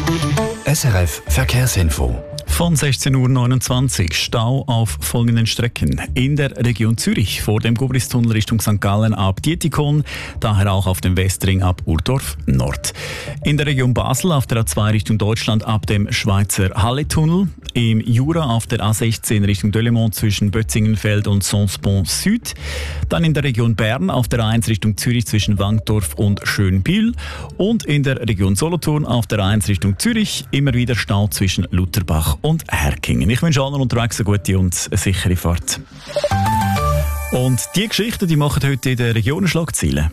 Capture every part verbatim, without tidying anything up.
S R F Verkehrsinfo. Von sechzehn Uhr neunundzwanzig Stau auf folgenden Strecken. In der Region Zürich vor dem Gubristunnel Richtung Sankt Gallen ab Dietikon, daher auch auf dem Westring ab Urdorf Nord. In der Region Basel auf der A zwei Richtung Deutschland ab dem Schweizer Halletunnel. Im Jura auf der A sechzehn Richtung Delemont zwischen Bötzingenfeld und Sonsbon Süd. Dann in der Region Bern auf der A eins Richtung Zürich zwischen Wankdorf und Schönbühl. Und in der Region Solothurn auf der A eins Richtung Zürich immer wieder Stau zwischen Lutherbach und Herkingen. Ich wünsche allen unterwegs eine gute und eine sichere Fahrt. Und die Geschichten, die machen heute in der Region Schlagzeilen.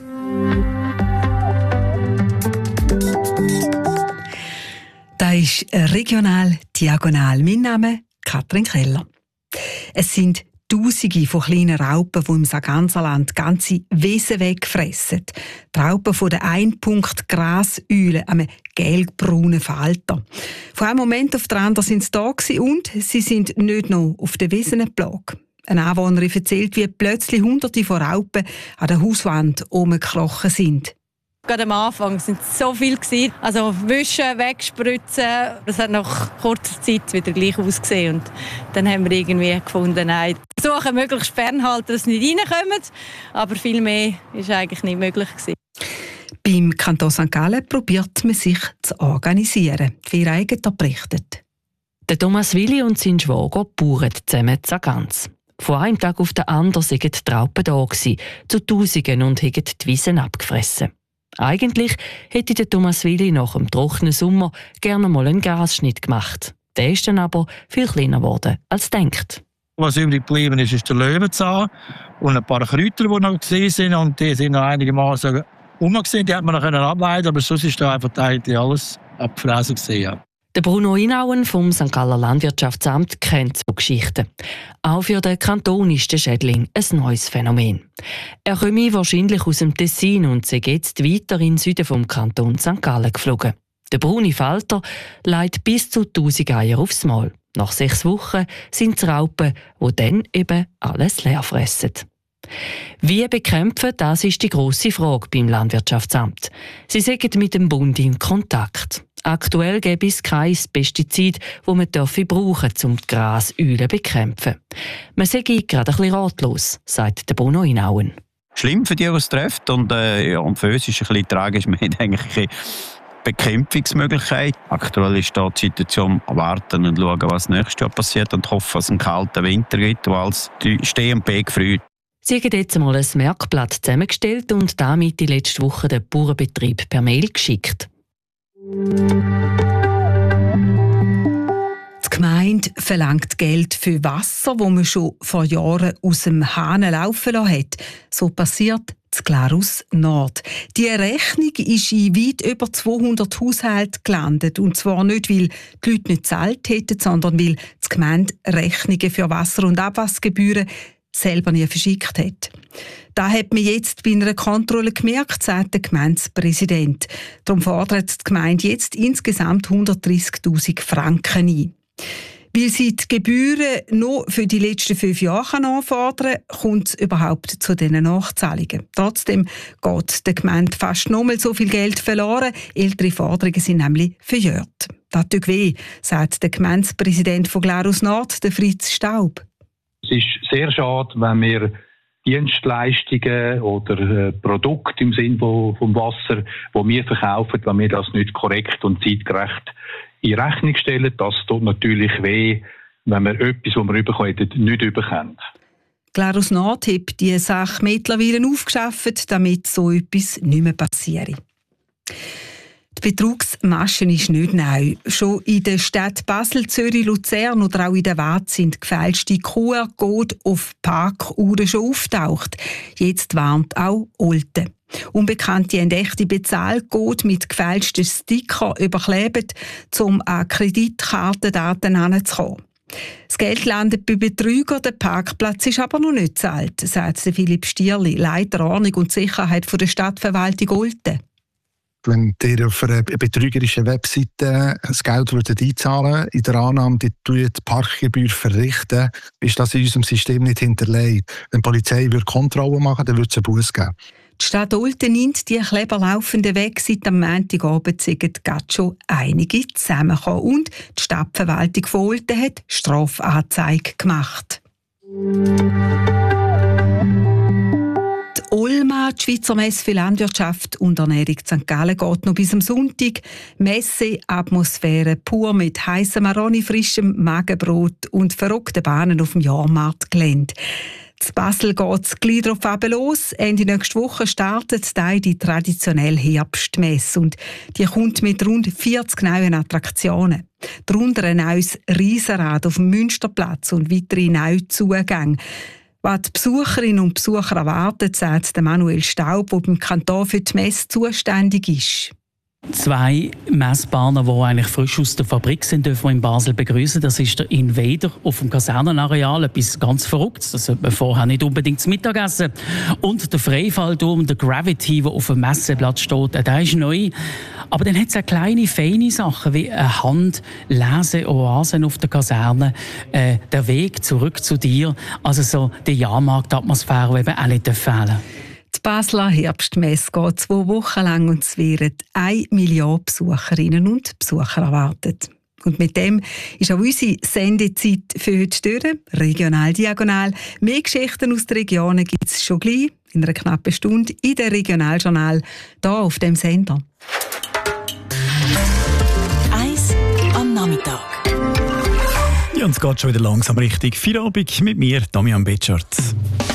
Das ist regional diagonal. Mein Name ist Katrin Keller. Es sind Tausende von kleinen Raupen, die im Sarganserland ganze Wesen wegfressen. Die Raupen von der Einpunkt-Grasäule, einem gelbbraunen Falter. Von einem Moment auf den anderen sind sie da und sie sind nicht noch auf der Wesenplage. Eine Anwohnerin erzählt, wie plötzlich Hunderte von Raupen an der Hauswand rumgekrochen sind. Gerade am Anfang waren es so viele. Also wischen, wegspritzen. Das hat nach kurzer Zeit wieder gleich ausgesehen. Und dann haben wir irgendwie gefunden, nein, wir versuchen möglichst fernhalten, dass sie nicht reinkommen. Aber viel mehr war eigentlich nicht möglich gewesen. Beim Kanton Sankt Gallen probiert man sich zu organisieren. Wie ihr Eigentor berichtet. Der Thomas Willi und sein Schwager bauern zusammen in Sargans. Von einem Tag auf den anderen waren die Raupen da gewesen, zu Tausenden und haben die Wiesen abgefressen. Eigentlich hätte der Thomas Willi nach dem trockenen Sommer gerne mal einen Grasschnitt gemacht. Der ist dann aber viel kleiner geworden als gedacht. Was übrig geblieben ist, ist der Löwenzahn und ein paar Kräuter, die noch gesehen sind. Und die sind noch einigermaßen umgesehen. Die hat man noch ableiten, aber sonst ist da einfach alles abgefressen gewesen. Der Bruno Inauen vom Sankt Galler Landwirtschaftsamt kennt so Geschichten. Auch für den Kanton ist der Schädling ein neues Phänomen. Er komme wahrscheinlich aus dem Tessin und sei jetzt weiter in den Süden vom Kanton Sankt Gallen geflogen. Der braune Falter legt bis zu tausend Eier aufs Mal. Nach sechs Wochen sind es Raupen, die dann eben alles leer fressen. Wie bekämpfen, das ist die grosse Frage beim Landwirtschaftsamt. Sie sind mit dem Bund in Kontakt. Aktuell gäbe es kein Pestizid, das man brauchen dürfe, um die Grasäule zu bekämpfen. Man sei gerade ein bisschen ratlos, sagt der Bruno Inauen. Schlimm für die, die es trifft. Und, äh, ja, und für uns ist es ein bisschen tragisch. Wir haben eigentlich eine Bekämpfungsmöglichkeit. Aktuell ist da die Situation warten und schauen, was nächstes Jahr passiert und hoffen, dass es einen kalten Winter gibt, wo alles Steh und P gefriert. Sie haben jetzt einmal ein Merkblatt zusammengestellt und damit die letzte Woche den Bauernbetrieb per Mail geschickt. Die Gemeinde verlangt Geld für Wasser, das man schon vor Jahren aus dem Hahn laufen lassen hat. So passiert in Glarus Nord. Die Rechnung ist in weit über zweihundert Haushalten gelandet. Und zwar nicht, weil die Leute nicht gezahlt hätten, sondern weil die Gemeinde Rechnungen für Wasser- und Abwassergebühren selber nie verschickt hat. Das hat man jetzt bei einer Kontrolle gemerkt, sagt der Gemeindepräsident. Darum fordert die Gemeinde jetzt insgesamt hundertdreissigtausend Franken ein. Weil sie die Gebühren nur für die letzten fünf Jahre anfordern kann, kommt es überhaupt zu diesen Nachzahlungen. Trotzdem geht der Gemeinde fast nochmal so viel Geld verloren. Ältere Forderungen sind nämlich verjährt. Das tut weh, sagt der Gemeindepräsident von Glarus Nord, der Fritz Staub. Es ist sehr schade, wenn wir Dienstleistungen oder äh, Produkte im Sinne vom, vom Wasser, die wir verkaufen, wenn wir das nicht korrekt und zeitgerecht in Rechnung stellen. Das tut natürlich weh, wenn wir etwas, was wir bekommen, nicht bekommen. Glarus Nord hat diese Sache mittlerweile aufgeschafft, damit so etwas nicht mehr passiert. Die Betrugsmasche ist nicht neu. Schon in der Stadt Basel, Zürich, Luzern oder auch in der Waadt sind gefälschte Q R-Code auf Parkuhren schon auftaucht. Jetzt warnt auch Olten. Unbekannte haben echte Bezahlcode mit gefälschten Sticker überklebt, um an Kreditkartendaten heranzukommen. Das Geld landet bei Betrügern, der Parkplatz ist aber noch nicht bezahlt, sagt Philipp Stierli, Leiter Ordnung und Sicherheit der Stadtverwaltung Olten. Wenn ihr auf einer betrügerischen Webseite das Geld einzahlen würdet, in der Annahme, die die Parkgebühr verrichten, ist das in unserem System nicht hinterlegt. Wenn die Polizei Kontrollen machen würde, dann würde es einen Buß geben. Die Stadt Olten nimmt die Kleber laufenden weg. Seit am Montagabend sind gerade schon einige zusammengekommen. Und die Stadtverwaltung von Olten hat Strafanzeige gemacht. Die Olma, die Schweizer Messe für Landwirtschaft und Ernährung Sankt Gallen, geht noch bis am Sonntag. Messe-Atmosphäre pur mit heißem Maroni, frischem Magenbrot und verrückten Bahnen auf dem Jahrmarktgelände. In Basel geht es gleich darauf los. Ende nächste Woche startet die traditionelle Herbstmesse und die kommt mit rund vierzig neuen Attraktionen. Darunter ein neues Riesenrad auf dem Münsterplatz und weitere neue Zugänge. Was die Besucherinnen und Besucher erwartet, sagt Manuel Staub, der beim Kanton für die Messe zuständig ist. Zwei Messbahnen, die eigentlich frisch aus der Fabrik sind, dürfen wir in Basel begrüßen. Das ist der Invader auf dem Kasernenareal, etwas ganz Verrücktes. Das sollte man vorher nicht unbedingt zum Mittagessen. Und der Freifallturm, der Gravity, der auf dem Messeplatz steht, der ist neu. Aber dann hat es auch kleine, feine Sachen, wie eine Handlese-Oasen auf der Kaserne, äh, der Weg zurück zu dir. Also so die Jahrmarktatmosphäre, die eben auch nicht fehlen darf. Die Basler Herbstmesse geht zwei Wochen lang und es werden eine Million Besucherinnen und Besucher erwartet. Und mit dem ist auch unsere Sendezeit für heute durch. Regional Diagonal. Mehr Geschichten aus den Regionen gibt es schon gleich in einer knappen Stunde in der Regionaljournal hier auf dem Sender. Eins am Nachmittag. Ja, und es geht schon wieder langsam Richtung Feierabend mit mir, Damian Betschart.